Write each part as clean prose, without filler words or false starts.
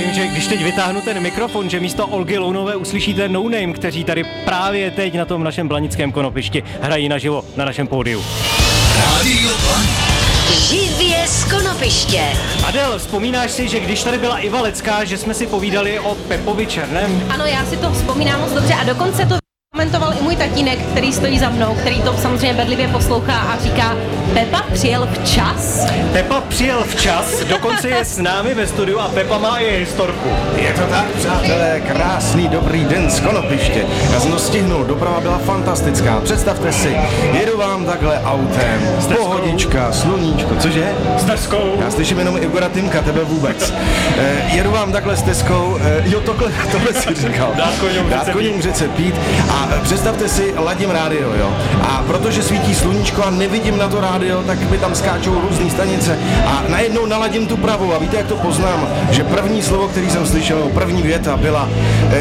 myslím, že když teď vytáhnu ten mikrofon, že místo Olgy Lounové uslyšíte No Name, kteří tady právě teď na tom našem blanickém konopišti hrají naživo na našem pódiu. Rádio Blaník. Živě z konopiště. Adel, vzpomínáš si, že když tady byla Iva Lecká, že jsme si povídali o Pepovi Černém? Ano, já si to vzpomínám moc dobře a dokonce to komentoval i můj tatínek, který stojí za mnou, který to samozřejmě bedlivě poslouchá a říká: Pepa přijel včas? Pepa přijel včas, dokonce je s námi ve studiu a Pepa má i historku. Je to tak, přátelé, krásný dobrý den z konopiště. Já jsem to stihnul, doprava byla fantastická. Představte si, jedu vám takhle autem, pohodička, sluníčko, cože? S Teskou. Já slyším jenom Igora Tymka, tebe vůbec. Jedu vám takhle s Teskou, jo, tohle si říkal. Dát koním řece pít. A představte si, ladím rádio, jo. A protože svítí sluníčko a nevidím na to rádio, tak mi tam skáčou různý stanice. A najednou naladím tu pravou. A víte, jak to poznám? Že první slovo, který jsem slyšel, první věta byla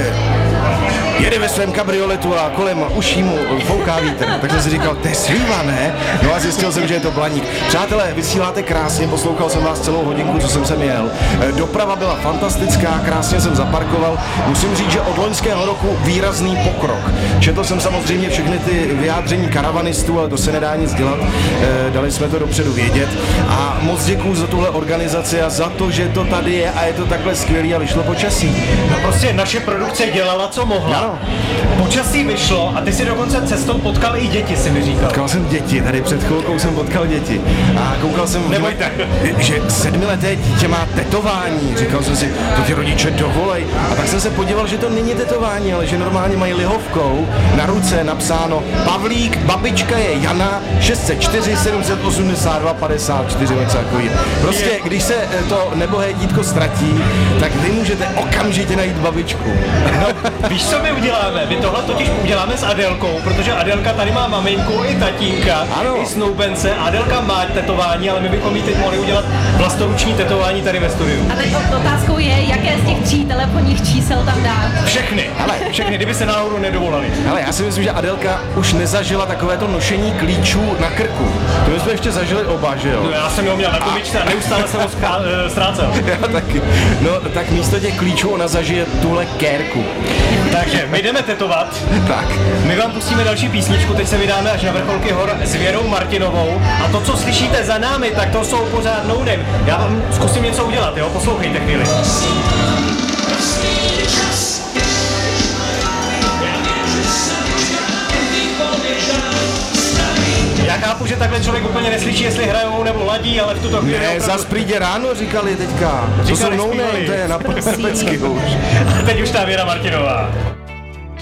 jede ve svém kabrioletu a kolem uší mu fouká vítr. Tak jsem si říkal, to je svíva, ne? No a zjistil jsem, že je to Blaník. Přátelé, vysíláte krásně, poslouchal jsem vás celou hodinku, co jsem sem jel. Doprava byla fantastická, krásně jsem zaparkoval. Musím říct, že od loňského roku výrazný pokrok. Četl jsem samozřejmě všechny ty vyjádření karavanistů, ale to se nedá nic dělat. Dali jsme to dopředu vědět. A moc děkuju za tuhle organizaci a za to, že to tady je a je to takhle skvělý a vyšlo počasí. No prostě naše produkce dělala, co mohla. Ano. Počasí vyšlo a ty si dokonce cestou potkal i děti, si mi říkal. Potkal jsem děti, tady před chvilkou jsem potkal děti. A koukal jsem, že 7leté dítě má tetování. Říkal jsem si, to ti rodiče dovolej. A tak jsem se podíval, že to není tetování, ale že normálně mají lihovkou na ruce napsáno Pavlík, babička je Jana, 604 782 54, něco takový. Prostě, když se to nebohé dítko ztratí, tak vy můžete okamžitě najít babičku. No, víš, co my uděláme? My tohle totiž uděláme s Adelkou, protože Adelka tady má maminku i tatínka, ano. I snoubence. Adelka má tetování, ale my bychom jí teď mohli udělat vlastoruční tetování tady ve studiu. A teď otázkou je, jaké z těch 3 telefonních čísel tam dát. Všechny, všechny, kdyby se náhodou nedovolali. Ale já si myslím, že Adelka už nezažila takovéto nošení klíčů na krku. To my jsme ještě zažili oba, že jo? No, já jsem ho měl na komičce a neustále jsem ho ztrácel. Já taky. No, tak místo těch klíčů ona zažije tuhle kérku. Takže my jdeme tetovat. Tak. My vám pustíme další písničku, teď se vydáme až na vrcholky hor s Věrou Martinovou. A to, co slyšíte za námi, tak to jsou pořád No Name. Já vám zkusím něco udělat, jo? Poslouchejte chvíli. Já chápu, že takhle člověk úplně neslyší, jestli hrajou nebo ladí, ale v tuto chvíli... Ne, zas přijde ráno, říkali teďka. To jsou No Name, to je na pecky už. A teď už ta Věra Martinová.